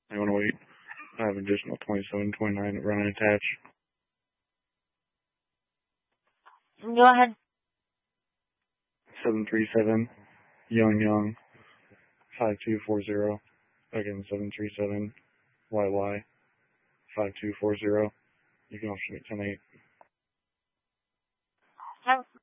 I want to wait. I have additional 27, 29 running attached. Go ahead. 737, Young, 5240. Again, 737, YY, 5240. You can also meet 10-8.